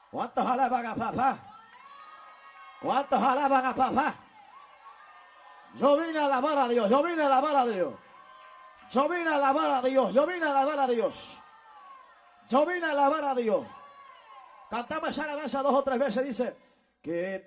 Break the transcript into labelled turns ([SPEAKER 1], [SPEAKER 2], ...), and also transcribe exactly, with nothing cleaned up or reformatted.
[SPEAKER 1] ¿Cuántos alaban a papá? ¿Cuántos alaban a papá? Yo vine a alabar a Dios, yo vine a alabar a Dios. Yo vine a alabar a Dios, yo vine a alabar a Dios. Yo vine a alabar a Dios. Cantamos esa alabanza dos o tres veces, dice, que